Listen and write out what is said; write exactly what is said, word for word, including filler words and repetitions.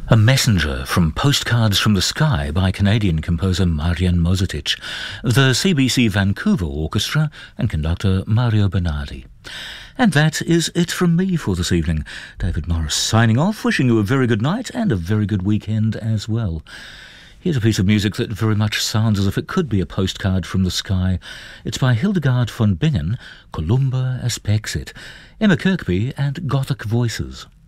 A Messenger from Postcards from the Sky by Canadian composer Marian Mozatic, the C B C Vancouver Orchestra and conductor Mario Bernardi. And that is it from me for this evening. David Morris signing off, wishing you a very good night and a very good weekend as well. Here's a piece of music that very much sounds as if it could be a postcard from the sky. It's by Hildegard von Bingen, Columba Aspexit, Emma Kirkby and Gothic Voices.